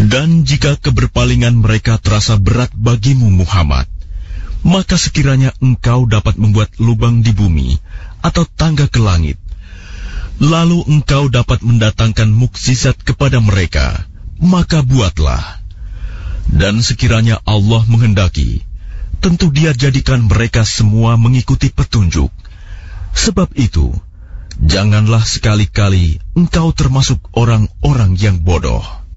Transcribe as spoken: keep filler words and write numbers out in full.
Dan jika keberpalingan mereka terasa berat bagimu Muhammad, maka sekiranya engkau dapat membuat lubang di bumi atau tangga ke langit, lalu engkau dapat mendatangkan mukjizat kepada mereka, maka buatlah. Dan sekiranya Allah menghendaki, tentu Dia jadikan mereka semua mengikuti petunjuk. Sebab itu, janganlah sekali-kali engkau termasuk orang-orang yang bodoh.